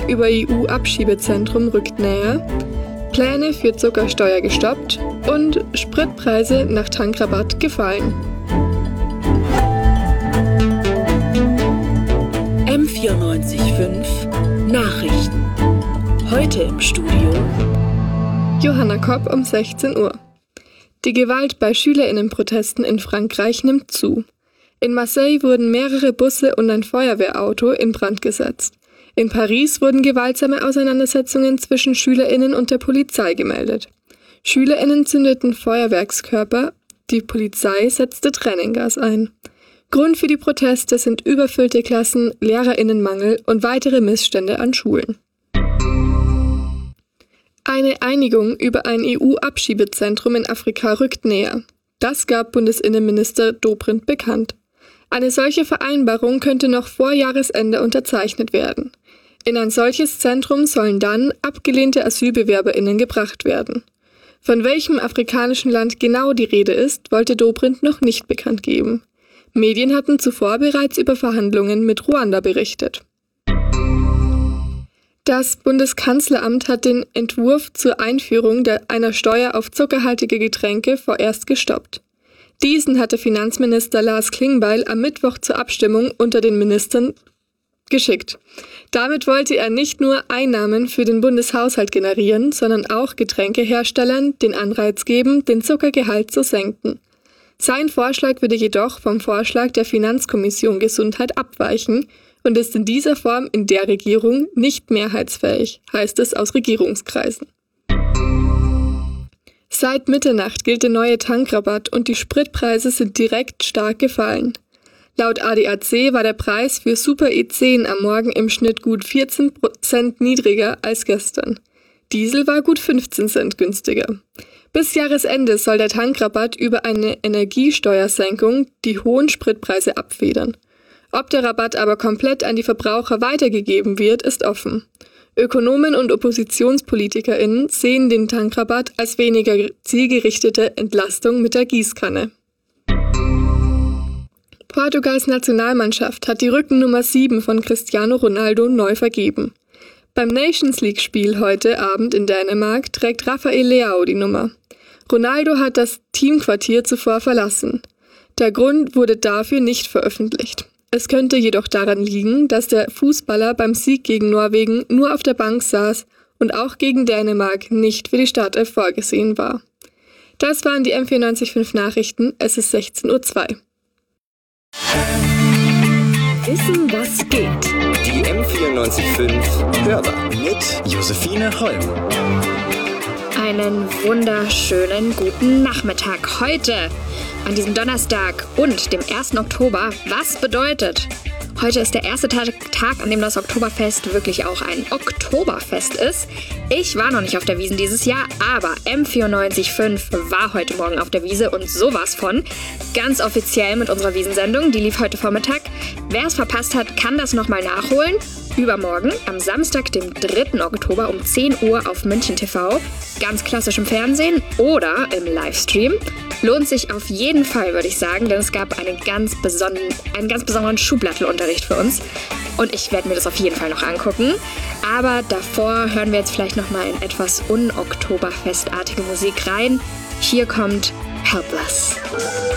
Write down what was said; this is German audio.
über EU-Abschiebezentrum rückt näher, Pläne für Zuckersteuer gestoppt und Spritpreise nach Tankrabatt gefallen. M94.5 Nachrichten. Heute im Studio Johanna Kopp um 16 Uhr. Die Gewalt bei SchülerInnenprotesten in Frankreich nimmt zu. In Marseille wurden mehrere Busse und ein Feuerwehrauto in Brand gesetzt. In Paris wurden gewaltsame Auseinandersetzungen zwischen SchülerInnen und der Polizei gemeldet. SchülerInnen zündeten Feuerwerkskörper, die Polizei setzte Tränengas ein. Grund für die Proteste sind überfüllte Klassen, LehrerInnenmangel und weitere Missstände an Schulen. Eine Einigung über ein EU-Abschiebezentrum in Afrika rückt näher. Das gab Bundesinnenminister Dobrindt bekannt. Eine solche Vereinbarung könnte noch vor Jahresende unterzeichnet werden. In ein solches Zentrum sollen dann abgelehnte AsylbewerberInnen gebracht werden. Von welchem afrikanischen Land genau die Rede ist, wollte Dobrindt noch nicht bekannt geben. Medien hatten zuvor bereits über Verhandlungen mit Ruanda berichtet. Das Bundeskanzleramt hat den Entwurf zur Einführung einer Steuer auf zuckerhaltige Getränke vorerst gestoppt. Diesen hatte Finanzminister Lars Klingbeil am Mittwoch zur Abstimmung unter den Ministern geschickt. Damit wollte er nicht nur Einnahmen für den Bundeshaushalt generieren, sondern auch Getränkeherstellern den Anreiz geben, den Zuckergehalt zu senken. Sein Vorschlag würde jedoch vom Vorschlag der Finanzkommission Gesundheit abweichen und ist in dieser Form in der Regierung nicht mehrheitsfähig, heißt es aus Regierungskreisen. Seit Mitternacht gilt der neue Tankrabatt und die Spritpreise sind direkt stark gefallen. Laut ADAC war der Preis für Super E10 am Morgen im Schnitt gut 14% niedriger als gestern. Diesel war gut 15 Cent günstiger. Bis Jahresende soll der Tankrabatt über eine Energiesteuersenkung die hohen Spritpreise abfedern. Ob der Rabatt aber komplett an die Verbraucher weitergegeben wird, ist offen. Ökonomen und OppositionspolitikerInnen sehen den Tankrabatt als weniger zielgerichtete Entlastung mit der Gießkanne. Portugals Nationalmannschaft hat die Rückennummer 7 von Cristiano Ronaldo neu vergeben. Beim Nations League-Spiel heute Abend in Dänemark trägt Rafael Leao die Nummer. Ronaldo hat das Teamquartier zuvor verlassen. Der Grund wurde dafür nicht veröffentlicht. Es könnte jedoch daran liegen, dass der Fußballer beim Sieg gegen Norwegen nur auf der Bank saß und auch gegen Dänemark nicht für die Startelf vorgesehen war. Das waren die M94.5 Nachrichten. Es ist 16:02 Uhr. Wissen, was geht. Die M94.5 Hörbar mit Josephine Holm. Einen wunderschönen guten Nachmittag heute an diesem Donnerstag und dem 1. Oktober. Was bedeutet? Heute ist der erste Tag, an dem das Oktoberfest wirklich auch ein Oktoberfest ist. Ich war noch nicht auf der Wiesn dieses Jahr, aber M94.5 war heute Morgen auf der Wiesn und sowas von. Ganz offiziell mit unserer Wiesn-Sendung, die lief heute Vormittag. Wer es verpasst hat, kann das nochmal nachholen. Übermorgen, am Samstag, dem 3. Oktober um 10 Uhr auf München TV. Ganz klassisch im Fernsehen oder im Livestream. Lohnt sich auf jeden Fall, würde ich sagen, denn es gab einen ganz besonderen Schublattelunterricht für uns. Und ich werde mir das auf jeden Fall noch angucken. Aber davor hören wir jetzt vielleicht nochmal in etwas unoktoberfestartige Musik rein. Hier kommt Helpless.